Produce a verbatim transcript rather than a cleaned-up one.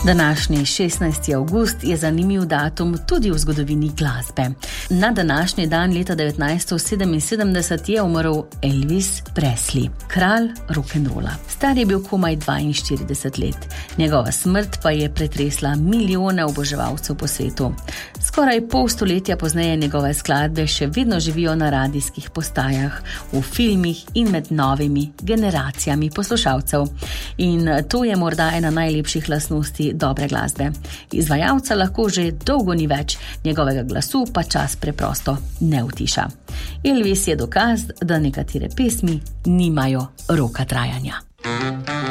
Današnji šestnajsti avgust je zanimiv datum tudi v zgodovini glasbe. Na današnji dan leta devetnajststo sedeminsedemdeset je umrl Elvis Presley, kralj rock'n'rolla. Star je bil komaj dvainštirideset let. Njegova smrt pa je pretresla milijone oboževalcev po svetu. Skoraj pol stoletja pozneje njegove skladbe še vedno živijo na radijskih postajah, v filmih in med novimi generacijami poslušalcev. In to je morda ena najlepših lastnosti dobre glasbe. Izvajalca lahko že dolgo ni več, njegovega glasu pa čas preprosto ne utiša. Elvis je dokaz, da nekatere pesmi nimajo roka trajanja.